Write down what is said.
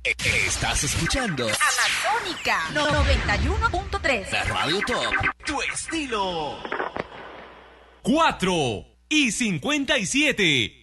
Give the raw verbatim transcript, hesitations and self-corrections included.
Estás escuchando Amazónica noventa y uno punto tres. La Radio Top. Tu estilo. cuatro y cincuenta y siete.